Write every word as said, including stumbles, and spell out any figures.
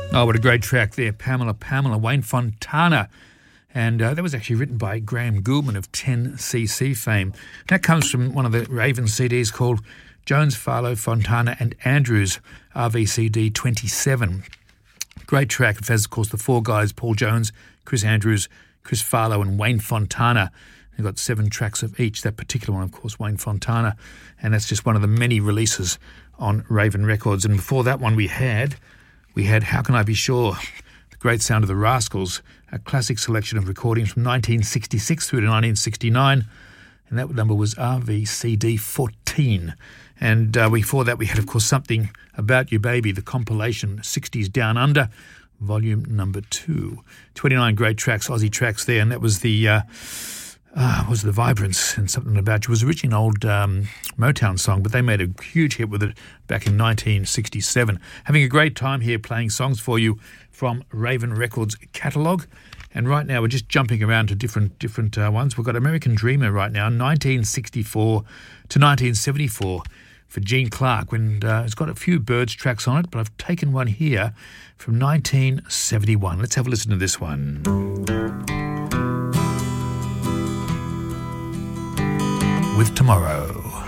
Oh, what a great track there. Pamela, Pamela, Wayne Fontana. And uh, that was actually written by Graham Gouldman of ten C C fame. That comes from one of the Raven C Ds called Jones, Farlow, Fontana and Andrews, R V C D twenty-seven. Great track. It has, of course, the four guys, Paul Jones, Chris Andrews, Chris Farlow and Wayne Fontana. They've got seven tracks of each. That particular one, of course, Wayne Fontana. And that's just one of the many releases on Raven Records. And before that one we had, we had How Can I Be Sure? The Great Sound of the Rascals, a classic selection of recordings from nineteen sixty-six through to nineteen sixty-nine. And that number was R V C D fourteen. And uh, before that we had, of course, Something About You Baby, the compilation sixties Down Under, volume number two. twenty-nine great tracks, Aussie tracks there. And that was the... Uh, Uh, was the Vibrance and Something About You. It was originally an old um, Motown song, but they made a huge hit with it back in nineteen sixty-seven. Having a great time here playing songs for you from Raven Records catalogue. And right now we're just jumping around to different different uh, ones. We've got American Dreamer right now, nineteen sixty-four to nineteen seventy-four for Gene Clark. And uh, it's got a few Birds tracks on it, but I've taken one here from nineteen seventy-one. Let's have a listen to this one. With Tomorrow.